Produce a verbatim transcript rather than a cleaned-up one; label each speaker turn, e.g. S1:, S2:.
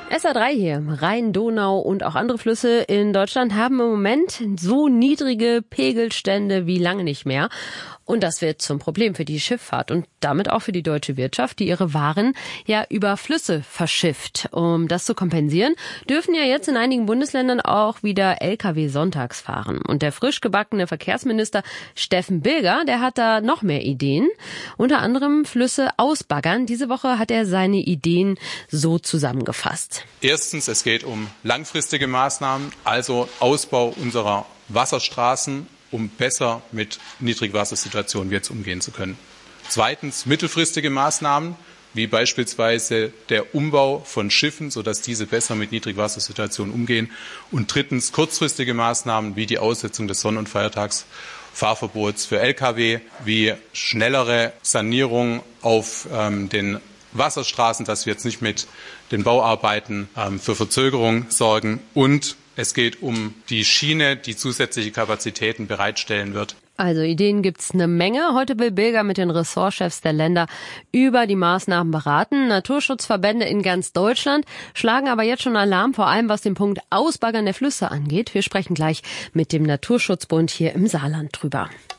S1: S R drei hier. Rhein, Donau und auch andere Flüsse in Deutschland haben im Moment so niedrige Pegelstände wie lange nicht mehr. Und das wird zum Problem für die Schifffahrt und damit auch für die deutsche Wirtschaft, die ihre Waren ja über Flüsse verschifft. Um das zu kompensieren, dürfen ja jetzt in einigen Bundesländern auch wieder L K W sonntags fahren. Und der frisch gebackene Verkehrsminister Steffen Bilger, der hat da noch mehr Ideen. Unter anderem Flüsse ausbaggern. Diese Woche hat er seine Ideen so zusammengefasst.
S2: Erstens, es geht um langfristige Maßnahmen, also Ausbau unserer Wasserstraßen, um besser mit Niedrigwassersituationen jetzt umgehen zu können. Zweitens, mittelfristige Maßnahmen, wie beispielsweise der Umbau von Schiffen, sodass diese besser mit Niedrigwassersituationen umgehen. Und drittens, kurzfristige Maßnahmen, wie die Aussetzung des Sonn- und Feiertagsfahrverbots für L K W, wie schnellere Sanierung auf ähm, den Wasserstraßen, dass wir jetzt nicht mit den Bauarbeiten ähm, für Verzögerung sorgen. Und es geht um die Schiene, die zusätzliche Kapazitäten bereitstellen wird.
S1: Also Ideen gibt's eine Menge. Heute will Bilger mit den Ressortchefs der Länder über die Maßnahmen beraten. Naturschutzverbände in ganz Deutschland schlagen aber jetzt schon Alarm, vor allem was den Punkt Ausbaggern der Flüsse angeht. Wir sprechen gleich mit dem Naturschutzbund hier im Saarland drüber.